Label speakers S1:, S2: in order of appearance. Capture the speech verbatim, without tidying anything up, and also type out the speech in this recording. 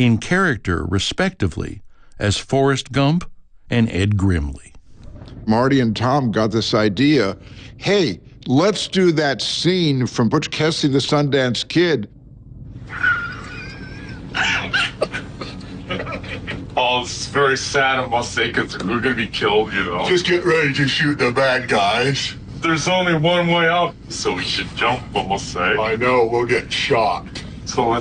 S1: in character, respectively, as Forrest Gump and Ed Grimley.
S2: Marty and Tom got this idea, hey, let's do that scene from Butch Cassidy and the Sundance Kid.
S3: Oh, it's very sad, I must say, because we're going to be killed, you know.
S4: Just get ready to shoot the bad guys.
S3: There's only one way out, so we should jump, I must say.
S4: I know, we'll get shot.
S3: So let's